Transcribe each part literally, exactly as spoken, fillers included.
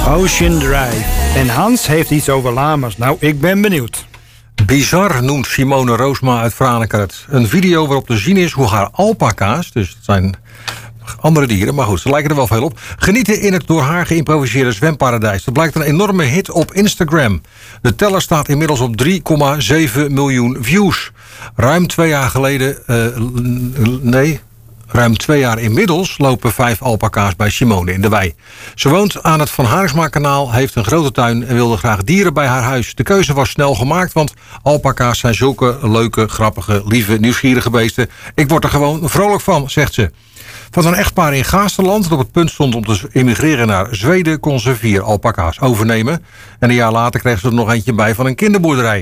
Ocean Drive. En Hans heeft iets over lama's. Nou, ik ben benieuwd. Bizar noemt Simone Roosma uit Franeker het. Een video waarop te zien is hoe haar alpaca's, dus het zijn andere dieren, maar goed, ze lijken er wel veel op, genieten in het door haar geïmproviseerde zwemparadijs. Dat blijkt een enorme hit op Instagram. De teller staat inmiddels op drie komma zeven miljoen views. Ruim twee jaar geleden, uh, nee... Ruim twee jaar inmiddels lopen vijf alpaca's bij Simone in de wei. Ze woont aan het Van Harinxma-kanaal, heeft een grote tuin en wilde graag dieren bij haar huis. De keuze was snel gemaakt, want alpaca's zijn zulke leuke, grappige, lieve, nieuwsgierige beesten. Ik word er gewoon vrolijk van, zegt ze. Van een echtpaar in Gaasterland dat op het punt stond om te emigreren naar Zweden, kon ze vier alpaca's overnemen. En een jaar later kreeg ze er nog eentje bij van een kinderboerderij.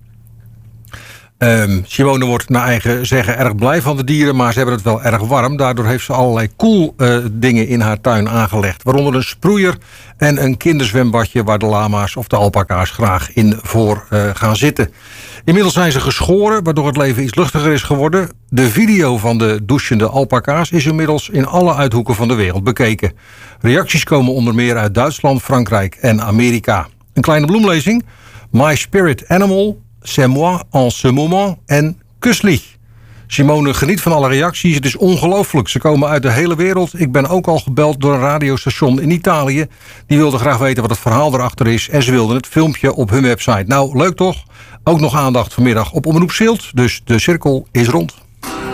Um, Simone wordt naar eigen zeggen erg blij van de dieren, maar ze hebben het wel erg warm. Daardoor heeft ze allerlei cool uh, dingen in haar tuin aangelegd. Waaronder een sproeier en een kinderzwembadje waar de lama's of de alpaca's graag in voor uh, gaan zitten. Inmiddels zijn ze geschoren, waardoor het leven iets luchtiger is geworden. De video van de douchende alpaca's is inmiddels in alle uithoeken van de wereld bekeken. Reacties komen onder meer uit Duitsland, Frankrijk en Amerika. Een kleine bloemlezing. My spirit animal, c'est moi en ce moment en kuslich. Simone geniet van alle reacties. Het is ongelooflijk. Ze komen uit de hele wereld. Ik ben ook al gebeld door een radiostation in Italië. Die wilde graag weten wat het verhaal erachter is. En ze wilden het filmpje op hun website. Nou, leuk toch? Ook nog aandacht vanmiddag op Omroep Zilt. Dus de cirkel is rond.